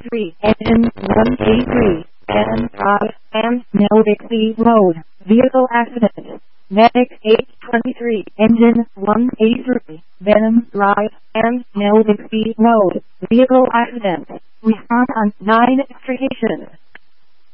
183, engine 183, and drive, and Melvick C. Road, vehicle accident. Medic 823, engine 183, Benham Drive, and Melvick C. Road, vehicle accident. Respond on 9 stations.